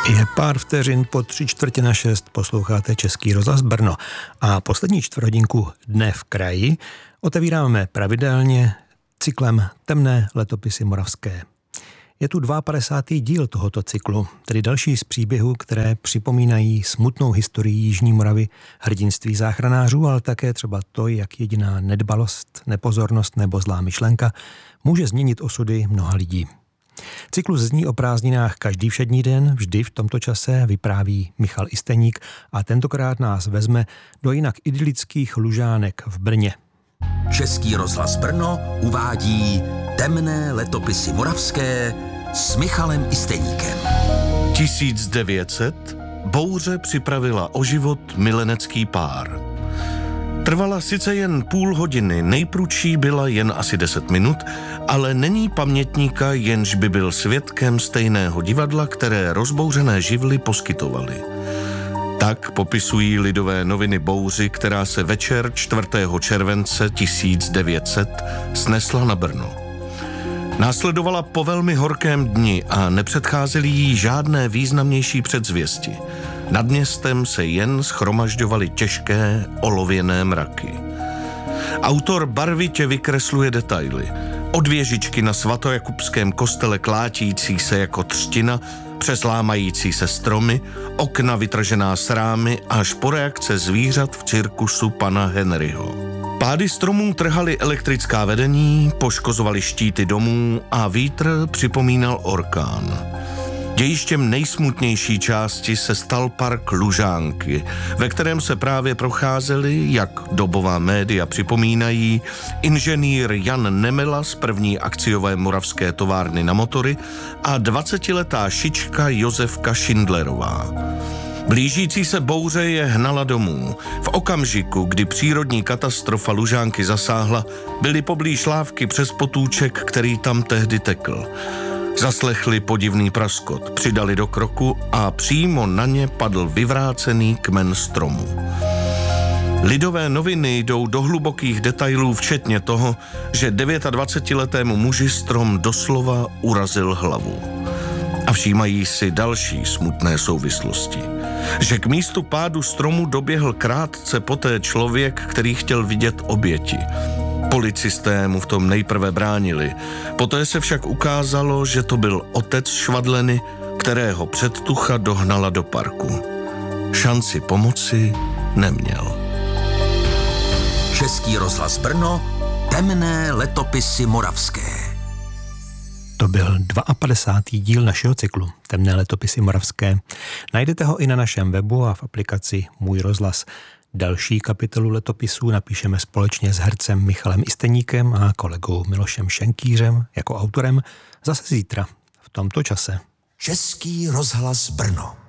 Je pár vteřin po 5:45, posloucháte Český rozhlas Brno a poslední čtvrthodinku Dne v kraji otevíráme pravidelně cyklem Temné letopisy moravské. Je tu 52. díl tohoto cyklu, tedy další z příběhů, které připomínají smutnou historii Jižní Moravy, hrdinství záchranářů, ale také třeba to, jak jediná nedbalost, nepozornost nebo zlá myšlenka může změnit osudy mnoha lidí. Cyklus zní o prázdninách každý všední den, vždy v tomto čase vypráví Michal Isteník a tentokrát nás vezme do jinak idylických Lužánek v Brně. Český rozhlas Brno uvádí Temné letopisy moravské s Michalem Isteníkem. 1900 bouře připravila o život milenecký pár. Trvala sice jen půl hodiny, nejprudší byla jen asi 10 minut, ale není pamětníka, jenž by byl svědkem stejného divadla, které rozbouřené živly poskytovaly. Tak popisují Lidové noviny bouři, která se večer 4. července 1900 snesla na Brno. Následovala po velmi horkém dni a nepředcházely jí žádné významnější předzvěsti. Nad městem se jen shromažďovaly těžké olověné mraky. Autor barvitě vykresluje detaily. Od věžičky na svatojakubském kostele klátící se jako třtina, přes lámající se stromy, okna vytržená s rámy až po reakce zvířat v cirkusu pana Henryho. Pády stromů trhaly elektrická vedení, poškozovaly štíty domů a vítr připomínal orkán. Dějištěm nejsmutnější části se stal park Lužánky, ve kterém se právě procházeli, jak dobová média připomínají, inženýr Jan Nemela z první akciové moravské továrny na motory a 20letá šička Josefka Šindlerová. Blížící se bouře je hnala domů. V okamžiku, kdy přírodní katastrofa Lužánky zasáhla, byly poblíž lávky přes potůček, který tam tehdy tekl. Zaslechli podivný praskot, přidali do kroku a přímo na ně padl vyvrácený kmen stromu. Lidové noviny jdou do hlubokých detailů, včetně toho, že 29letému muži strom doslova urazil hlavu. A všímají si další smutné souvislosti. Že k místu pádu stromu doběhl krátce poté člověk, který chtěl vidět oběti. Policisté mu v tom nejprve bránili. Poté se však ukázalo, že to byl otec Švadleny, kterého předtucha dohnala do parku. Šanci pomoci neměl. Český rozhlas Brno, Temné letopisy moravské. To byl 52. díl našeho cyklu Temné letopisy moravské. Najdete ho i na našem webu a v aplikaci Můj rozhlas. Další kapitolu letopisů napíšeme společně s hercem Michalem Isteníkem a kolegou Milošem Šenkýřem jako autorem zase zítra v tomto čase. Český rozhlas Brno.